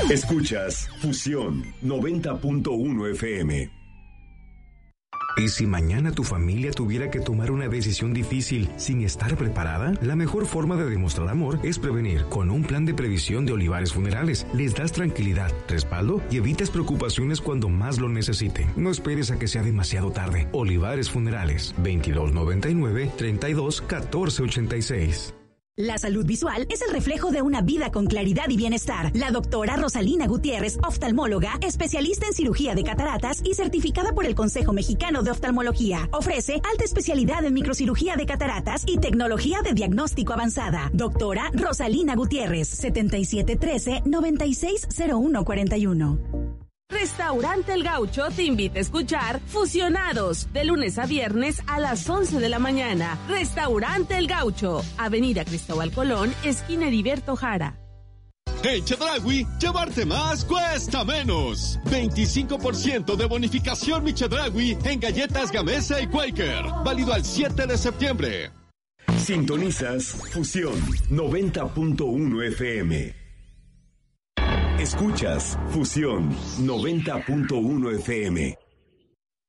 Escuchas Fusión 90.1 FM. ¿Y si mañana tu familia tuviera que tomar una decisión difícil sin estar preparada? La mejor forma de demostrar amor es prevenir. Con un plan de previsión de Olivares Funerales, les das tranquilidad, respaldo y evitas preocupaciones cuando más lo necesiten. No esperes a que sea demasiado tarde. Olivares Funerales, 2299-321486. La salud visual es el reflejo de una vida con claridad y bienestar. La doctora Rosalina Gutiérrez, oftalmóloga, especialista en cirugía de cataratas y certificada por el Consejo Mexicano de Oftalmología. Ofrece alta especialidad en microcirugía de cataratas y tecnología de diagnóstico avanzada. Doctora Rosalina Gutiérrez, 7713-960141. Restaurante El Gaucho te invita a escuchar Fusionados, de lunes a viernes a las 11 de la mañana. Restaurante El Gaucho, Avenida Cristóbal Colón, esquina Heriberto Jara. En Chedraui, llevarte más cuesta menos. 25% de bonificación Mi Chedraui en galletas Gamesa y Quaker. Válido al 7 de septiembre. Sintonizas Fusión 90.1 FM. Escuchas Fusión 90.1 FM.